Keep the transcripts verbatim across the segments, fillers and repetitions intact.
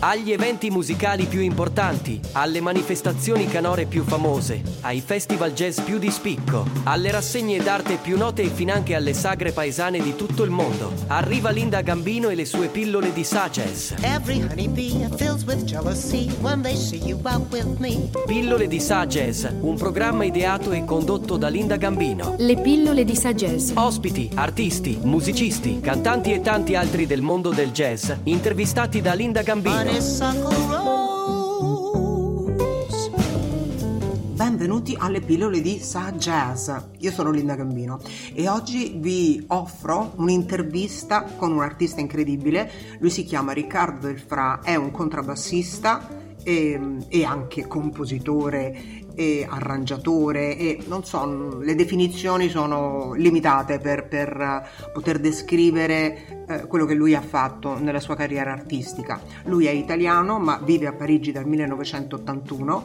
Agli eventi musicali più importanti, alle manifestazioni canore più famose, ai festival jazz più di spicco, alle rassegne d'arte più note e finanche alle sagre paesane di tutto il mondo. Arriva Linda Gambino e le sue pillole di Sagez. Every honeybee fills with jealousy when they see you out with me. Pillole di Sagez, un programma ideato e condotto da Linda Gambino. Le pillole di Sagez. Ospiti, artisti, musicisti, cantanti e tanti altri del mondo del jazz, intervistati da Linda Gambino. Benvenuti alle pillole di Sagez. Io sono Linda Gambino e oggi vi offro un'intervista con un artista incredibile. Lui si chiama Riccardo Del Fra, è un contrabbassista e, e anche compositore e arrangiatore e non so, le definizioni sono limitate per, per poter descrivere eh, quello che lui ha fatto nella sua carriera artistica. Lui è italiano ma vive a Parigi dal millenovecentottantuno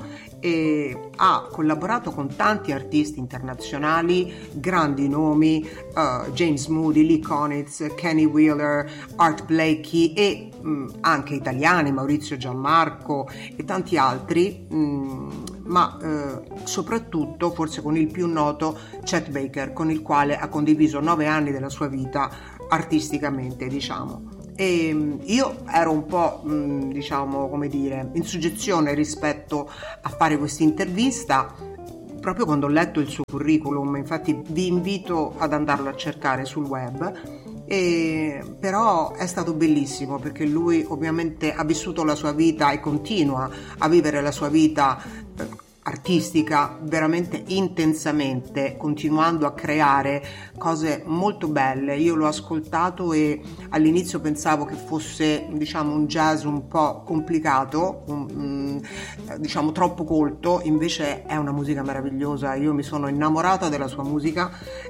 e ha collaborato con tanti artisti internazionali, grandi nomi, uh, James Moody, Lee Konitz, Kenny Wheeler, Art Blakey e mh, anche italiani, Maurizio Giammarco e tanti altri, mh, ma eh, soprattutto forse con il più noto Chet Baker, con il quale ha condiviso nove anni della sua vita artisticamente, diciamo. E io ero un po' mh, diciamo, come dire, in suggezione rispetto a fare questa intervista proprio quando ho letto il suo curriculum. Infatti vi invito ad andarlo a cercare sul web. E però è stato bellissimo perché lui ovviamente ha vissuto la sua vita e continua a vivere la sua vita eh, artistica veramente intensamente, continuando a creare cose molto belle. Io l'ho ascoltato e all'inizio pensavo che fosse, diciamo, un jazz un po' complicato, un, diciamo troppo colto, invece è una musica meravigliosa. Io mi sono innamorata della sua musica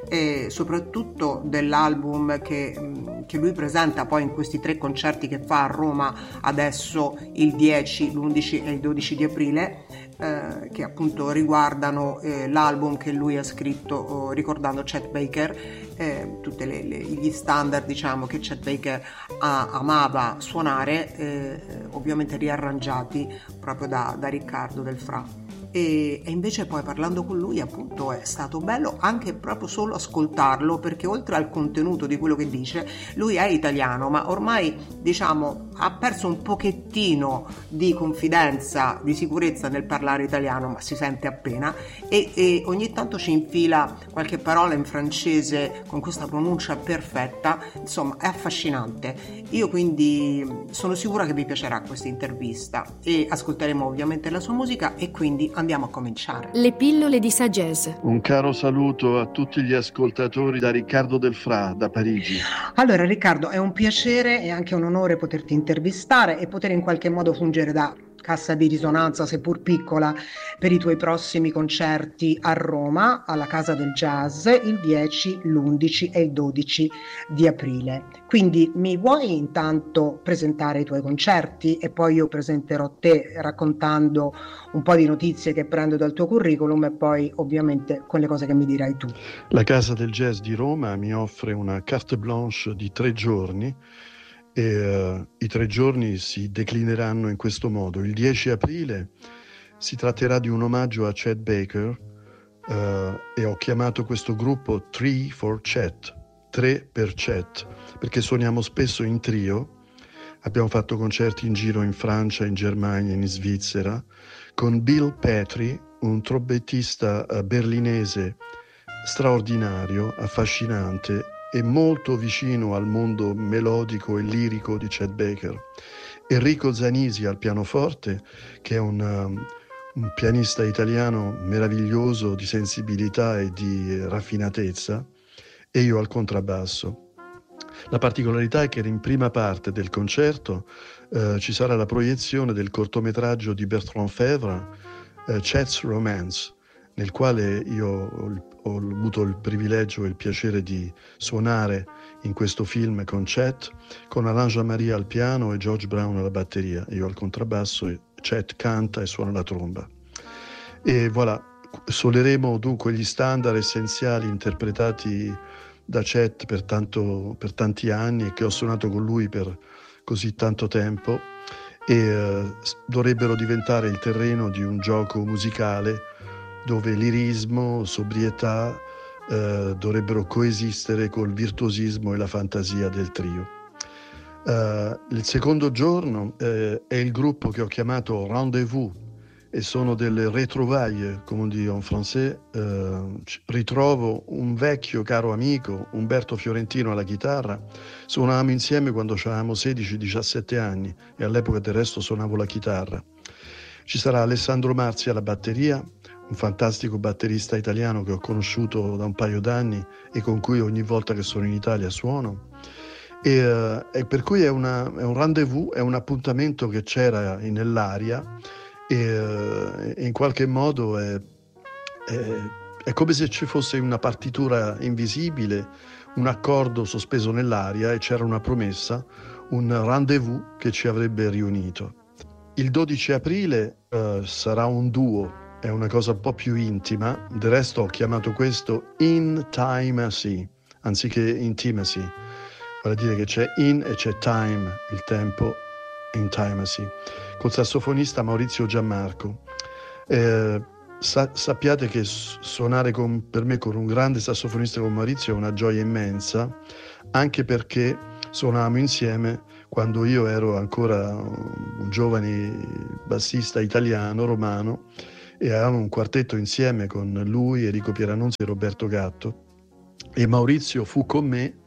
e soprattutto dell'album che, che lui presenta poi in questi tre concerti che fa a Roma adesso il dieci, l'undici e il dodici di aprile, eh, che appunto riguardano eh, l'album che lui ha scritto oh, ricordando Chet Baker, eh, tutti gli standard, diciamo, che Chet Baker a, amava suonare, eh, ovviamente riarrangiati proprio da, da Riccardo Del Fra. E, e invece poi parlando con lui appunto è stato bello anche proprio solo ascoltarlo, perché oltre al contenuto di quello che dice, lui è italiano ma ormai, diciamo, ha perso un pochettino di confidenza, di sicurezza nel parlare italiano, ma si sente appena, e, e ogni tanto ci infila qualche parola in francese con questa pronuncia perfetta. Insomma, è affascinante. Io quindi sono sicura che vi piacerà questa intervista e ascolteremo ovviamente la sua musica, e quindi andiamo a cominciare. Le pillole di Sagez. Un caro saluto a tutti gli ascoltatori da Riccardo Del Fra, da Parigi. Allora Riccardo, è un piacere e anche un onore poterti intervistare e poter in qualche modo fungere da cassa di risonanza, seppur piccola, per i tuoi prossimi concerti a Roma, alla Casa del Jazz, il dieci, l'undici e il dodici di aprile. Quindi mi vuoi intanto presentare i tuoi concerti e poi io presenterò te raccontando un po' di notizie che prendo dal tuo curriculum e poi ovviamente con le cose che mi dirai tu. La Casa del Jazz di Roma mi offre una carte blanche di tre giorni e uh, i tre giorni si declineranno in questo modo. Il dieci aprile si tratterà di un omaggio a Chet Baker uh, e ho chiamato questo gruppo Three for Chet, tre per Chet, perché suoniamo spesso in trio. Abbiamo fatto concerti in giro in Francia, in Germania, in Svizzera, con Bill Petrie, un trombettista uh, berlinese straordinario, affascinante e molto vicino al mondo melodico e lirico di Chet Baker. Enrico Zanisi al pianoforte, che è un, um, un pianista italiano meraviglioso di sensibilità e di raffinatezza, e io al contrabbasso. La particolarità è che in prima parte del concerto eh, ci sarà la proiezione del cortometraggio di Bertrand Fevre, eh, Chet's Romance, nel quale io ho, ho avuto il privilegio e il piacere di suonare in questo film con Chet, con Alain Jean-Marie al piano e George Brown alla batteria, io al contrabbasso, e Chet canta e suona la tromba. E voilà, suoneremo dunque gli standard essenziali interpretati da Chet per, tanto, per tanti anni e che ho suonato con lui per così tanto tempo, e eh, dovrebbero diventare il terreno di un gioco musicale dove lirismo, sobrietà eh, dovrebbero coesistere col virtuosismo e la fantasia del trio. Uh, il secondo giorno eh, è il gruppo che ho chiamato Rendez-vous e sono delle retrouvailles, come on dit en français. Uh, ritrovo un vecchio caro amico, Umberto Fiorentino alla chitarra. Suonavamo insieme quando avevamo sedici diciassette anni e all'epoca del resto suonavo la chitarra. Ci sarà Alessandro Marzi alla batteria, un fantastico batterista italiano che ho conosciuto da un paio d'anni e con cui ogni volta che sono in Italia suono. E, uh, e per cui è, una, è un rendezvous, è un appuntamento che c'era nell'aria e, uh, e in qualche modo è, è, è come se ci fosse una partitura invisibile, un accordo sospeso nell'aria e c'era una promessa, un rendezvous che ci avrebbe riunito. Il dodici aprile uh, sarà un duo, è una cosa un po' più intima, del resto ho chiamato questo Intimacy anziché Intimacy. Vuol dire che c'è in e c'è time, il tempo, intimacy, col sassofonista Maurizio Giammarco. Eh, sa- sappiate che suonare con, per me con un grande sassofonista come Maurizio è una gioia immensa, anche perché suonavamo insieme quando io ero ancora un giovane bassista italiano, romano, e avevamo un quartetto insieme con lui, Enrico Pieranunzi e Roberto Gatto. E Maurizio fu con me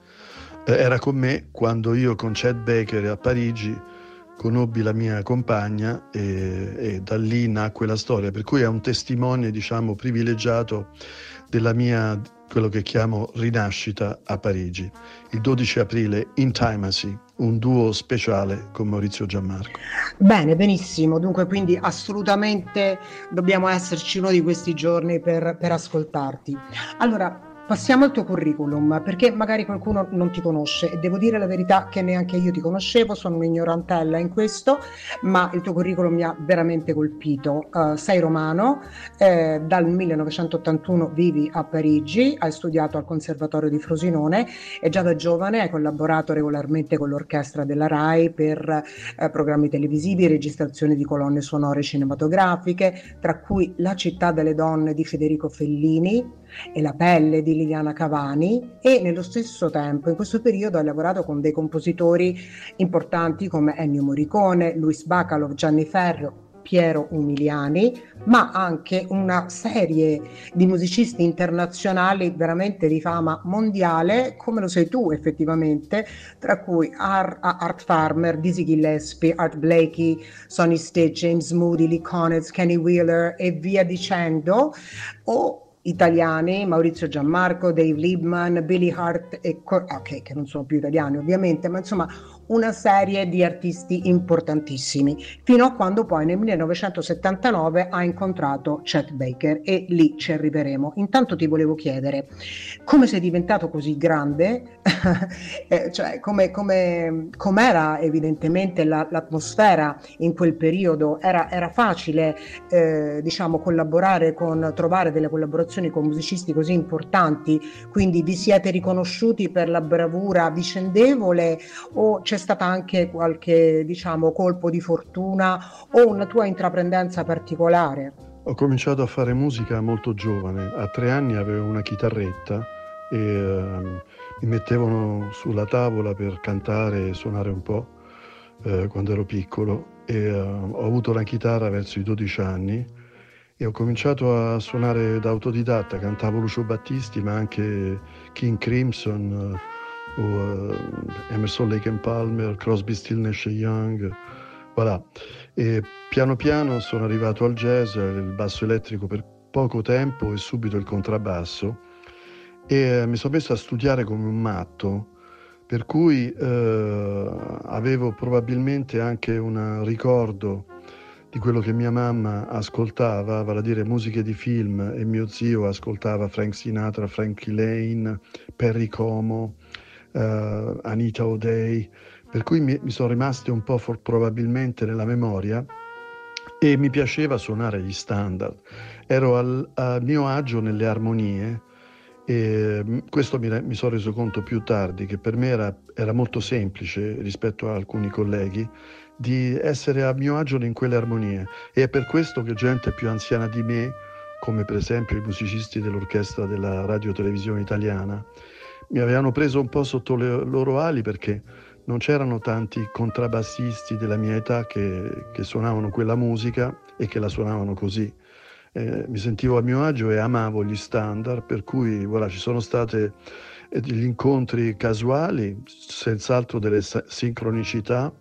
Era con me quando io con Chet Baker a Parigi conobbi la mia compagna e, e da lì nacque la storia, per cui è un testimone, diciamo, privilegiato della mia, quello che chiamo, rinascita a Parigi. Il dodici aprile, Intimacy, un duo speciale con Maurizio Giammarco. Bene, benissimo, dunque quindi assolutamente dobbiamo esserci uno di questi giorni per, per ascoltarti. Allora, passiamo al tuo curriculum, perché magari qualcuno non ti conosce e devo dire la verità che neanche io ti conoscevo, sono un'ignorantella in questo, ma il tuo curriculum mi ha veramente colpito. Uh, sei romano, eh, dal millenovecentottantuno vivi a Parigi, hai studiato al Conservatorio di Frosinone e già da giovane hai collaborato regolarmente con l'orchestra della RAI per eh, programmi televisivi, registrazioni di colonne sonore cinematografiche, tra cui La città delle donne di Federico Fellini e La pelle di Liliana Cavani, e nello stesso tempo in questo periodo hai lavorato con dei compositori importanti come Ennio Morricone, Luis Bacalov, Gianni Ferro, Piero Umiliani, ma anche una serie di musicisti internazionali veramente di fama mondiale, come lo sei tu effettivamente, tra cui Art, Art Farmer, Dizzy Gillespie, Art Blakey, Sonny Stitt, James Moody, Lee Konitz, Kenny Wheeler e via dicendo, o italiani, Maurizio Giammarco, Dave Liebman, Billy Hart e ok, che non sono più italiani ovviamente, ma insomma una serie di artisti importantissimi, fino a quando poi nel millenovecentosettantanove ha incontrato Chet Baker e lì ci arriveremo. Intanto ti volevo chiedere come sei diventato così grande, eh, cioè come, come com'era evidentemente la, l'atmosfera in quel periodo, era, era facile eh, diciamo collaborare con, trovare delle collaborazioni con musicisti così importanti, quindi vi siete riconosciuti per la bravura vicendevole o c'è stata anche qualche, diciamo, colpo di fortuna o una tua intraprendenza particolare? Ho cominciato a fare musica molto giovane, a tre anni avevo una chitarretta e uh, mi mettevano sulla tavola per cantare e suonare un po' uh, quando ero piccolo e uh, ho avuto la chitarra verso i dodici anni e ho cominciato a suonare da autodidatta, cantavo Lucio Battisti ma anche King Crimson, uh, o uh, Emerson Lake and Palmer, Crosby, Still, Nash and Young, voilà. E piano piano sono arrivato al jazz, il basso elettrico per poco tempo e subito il contrabbasso e uh, mi sono messo a studiare come un matto, per cui uh, avevo probabilmente anche un ricordo di quello che mia mamma ascoltava, vale a dire musiche di film, e mio zio ascoltava Frank Sinatra, Frankie Lane, Perry Como, Uh, Anita O'Day, per cui mi, mi sono rimaste un po' for, probabilmente nella memoria e mi piaceva suonare gli standard. Ero al, a mio agio nelle armonie E questo mi, mi sono reso conto più tardi che per me era, era molto semplice rispetto a alcuni colleghi di essere a mio agio in quelle armonie, e è per questo che gente più anziana di me, come per esempio i musicisti dell'orchestra della Radio Televisione Italiana, mi avevano preso un po' sotto le loro ali, perché non c'erano tanti contrabbassisti della mia età che, che suonavano quella musica e che la suonavano così. Eh, mi sentivo a mio agio e amavo gli standard, per cui voilà, ci sono state eh, degli incontri casuali, senz'altro delle sa- sincronicità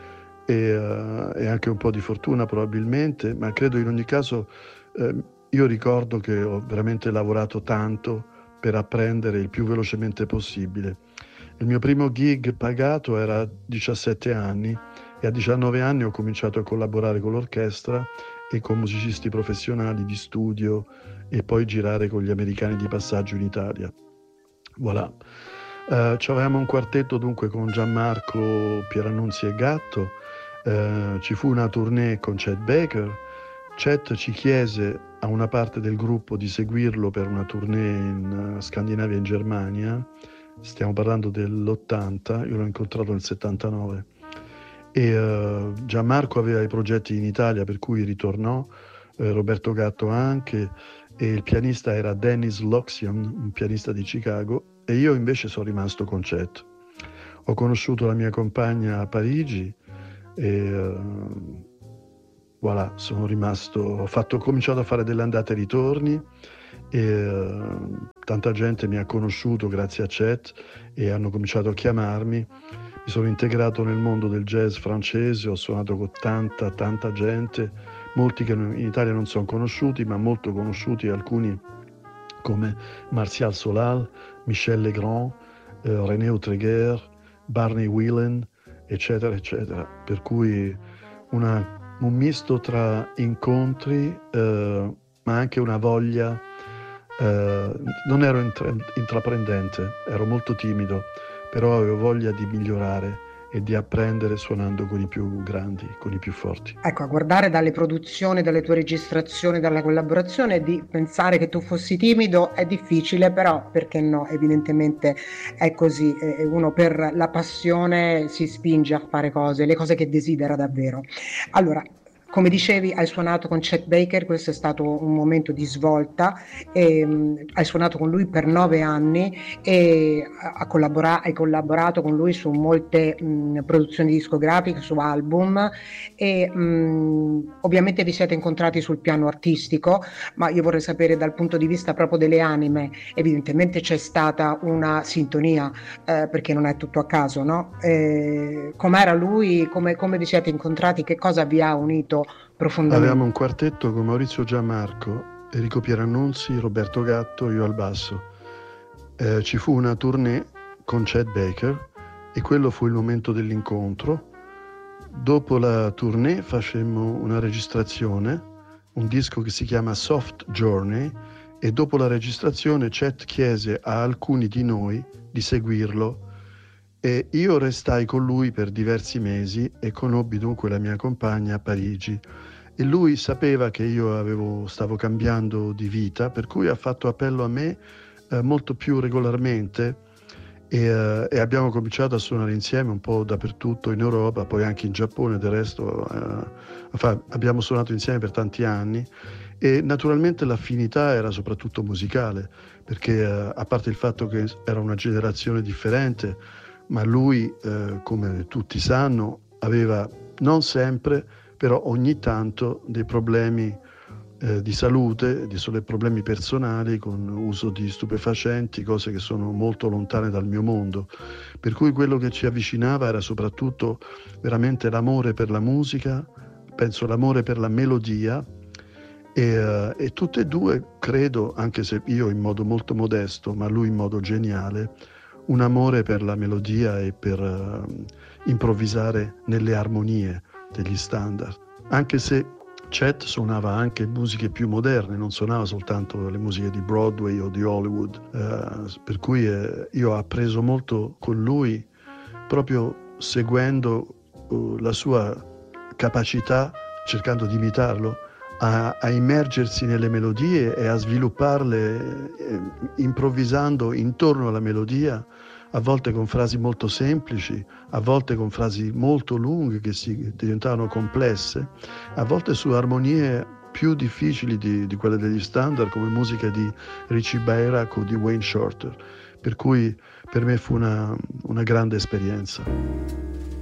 e, uh, e anche un po' di fortuna probabilmente, ma credo in ogni caso eh, io ricordo che ho veramente lavorato tanto per apprendere il più velocemente possibile. Il mio primo gig pagato era a diciassette anni e a diciannove anni ho cominciato a collaborare con l'orchestra e con musicisti professionali di studio e poi girare con gli americani di passaggio in Italia. Voilà. Uh, avevamo un quartetto dunque con Gianmarco, Pierannunzi e Gatto. Uh, ci fu una tournée con Chet Baker. Chet ci chiese a una parte del gruppo di seguirlo per una tournée in uh, Scandinavia e in Germania. Stiamo parlando dell'ottanta, io l'ho incontrato nel settantanove. E uh, Gianmarco aveva i progetti in Italia, per cui ritornò, eh, Roberto Gatto anche, e il pianista era Dennis Loxian, un pianista di Chicago, e io invece sono rimasto con Chet. Ho conosciuto la mia compagna a Parigi e uh, voilà, sono rimasto, ho, fatto, ho cominciato a fare delle andate e ritorni e uh, tanta gente mi ha conosciuto grazie a Chet e hanno cominciato a chiamarmi. Mi sono integrato nel mondo del jazz francese, ho suonato con tanta, tanta gente, molti che in Italia non sono conosciuti, ma molto conosciuti, alcuni come Martial Solal, Michel Legrand, eh, René Autreguer, Barney Whelan, eccetera, eccetera. Per cui una, un misto tra incontri, eh, ma anche una voglia. Eh, non ero intra- intraprendente, ero molto timido, però avevo voglia di migliorare e di apprendere suonando con i più grandi, con i più forti. Ecco, a guardare dalle produzioni, dalle tue registrazioni, dalla collaborazione, di pensare che tu fossi timido è difficile, però perché no? Evidentemente è così, e uno per la passione si spinge a fare cose, le cose che desidera davvero. Allora, come dicevi, hai suonato con Chet Baker, questo è stato un momento di svolta, e, um, hai suonato con lui per nove anni e a collabora- hai collaborato con lui su molte um, produzioni discografiche, su album, e um, ovviamente vi siete incontrati sul piano artistico, ma io vorrei sapere dal punto di vista proprio delle anime. Evidentemente c'è stata una sintonia, eh, perché non è tutto a caso, no? Eh, com'era lui, come, come vi siete incontrati, che cosa vi ha unito profondamente? Avevamo un quartetto con Maurizio Gianmarco, Enrico Pierannunzi, Roberto Gatto, io al basso. Eh, ci fu una tournée con Chet Baker e quello fu il momento dell'incontro. Dopo la tournée facemmo una registrazione, un disco che si chiama Soft Journey, e dopo la registrazione Chet chiese a alcuni di noi di seguirlo e io restai con lui per diversi mesi e conobbi dunque la mia compagna a Parigi. E lui sapeva che io avevo, stavo cambiando di vita, per cui ha fatto appello a me eh, molto più regolarmente e, eh, e abbiamo cominciato a suonare insieme un po' dappertutto in Europa, poi anche in Giappone, del resto eh, enfin, abbiamo suonato insieme per tanti anni e naturalmente l'affinità era soprattutto musicale, perché eh, a parte il fatto che era una generazione differente, ma lui, eh, come tutti sanno, aveva non sempre, però ogni tanto dei problemi eh, di salute, di solo problemi personali con uso di stupefacenti, cose che sono molto lontane dal mio mondo. Per cui quello che ci avvicinava era soprattutto veramente l'amore per la musica, penso l'amore per la melodia, e, uh, e tutte e due, credo, anche se io in modo molto modesto, ma lui in modo geniale, un amore per la melodia e per uh, improvvisare nelle armonie degli standard. Anche se Chet suonava anche musiche più moderne, non suonava soltanto le musiche di Broadway o di Hollywood, uh, per cui uh, io ho appreso molto con lui proprio seguendo uh, la sua capacità, cercando di imitarlo, a, a immergersi nelle melodie e a svilupparle eh, improvvisando intorno alla melodia, a volte con frasi molto semplici, a volte con frasi molto lunghe che si diventavano complesse, a volte su armonie più difficili di, di quelle degli standard, come musica di Richie Beirach o di Wayne Shorter, per cui per me fu una, una grande esperienza.